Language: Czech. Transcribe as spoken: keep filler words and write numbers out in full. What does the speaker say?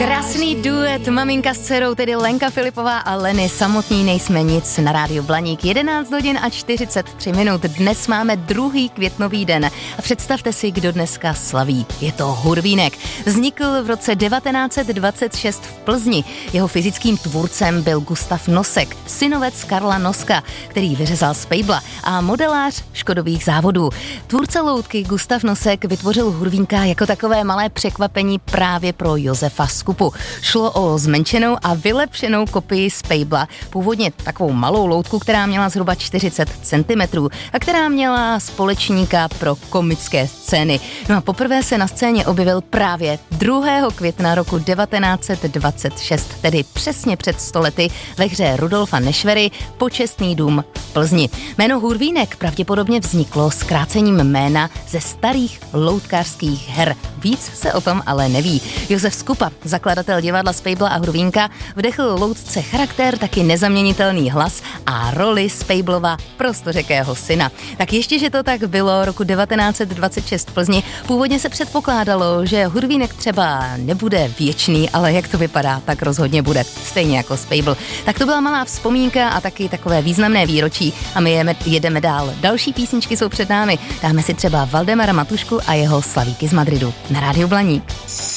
Krásný duet maminka s dcerou, tedy Lenka Filipová a Leny Samotní nejsme nic na rádiu Blaník. jedenáct hodin a čtyřicet tři minut. Dnes máme druhý květnový den a představte si, kdo dneska slaví. Je to Hurvínek. Vznikl v roce devatenáct set dvacet šest v Plzni. Jeho fyzickým tvůrcem byl Gustav Nosek, synovec Karla Noska, který vyřezal z pejbla, a modelář Škodových závodů. Tvůrce loutky Gustav Nosek vytvořil Hurvínka jako takové malé překvapení právě pro Josefa Skupu. Šlo o zmenšenou a vylepšenou kopii z pejbla, původně takovou malou loutku, která měla zhruba čtyřicet centimetrů a která měla společníka pro komické scény. No a poprvé se na scéně objevil právě druhého května roku devatenáct set dvacet šest, tedy přesně před sto lety ve hře Rudolfa Nešvery Počestný dům v Plzni. Jméno Hurvínek pravděpodobně vzniklo zkrácením jména ze starých loutkářských her. Víc se o tom ale neví. Josef Skupa, zakladatel divadla z pejbla a Hurvínka, vdechl loutce charakter, taky nezaměnitelný hlas a roli z pejblova prostořekého syna. Tak ještě, že to tak bylo roku devatenáct set dvacet šest v Plzni, původně se předpokládalo, že Hurvínek třeba nebude věčný, ale jak to vypadá, tak rozhodně bude, stejně jako z pejbl. Tak to byla malá vzpomínka a taky takové významné výročí a my jeme, jedeme dál. Další písničky jsou před námi. Dáme si třeba Valdemara Matušku a jeho Slavíky z Madridu na rádiu Blaník.